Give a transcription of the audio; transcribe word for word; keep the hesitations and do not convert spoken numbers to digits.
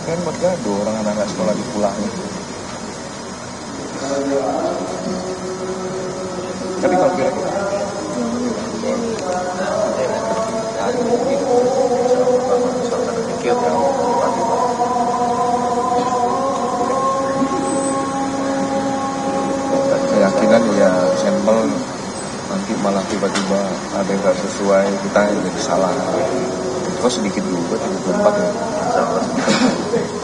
kan buat gaduh orang anak-anak sekolah dipulangin. Tapi kalau kira-kira hari ini misalkan mikir yang keyakinan ya sampel nanti malah tiba-tiba ada yang nggak sesuai, kita yang jadi salah. Itu sedikit juga tujuh puluh empat ya.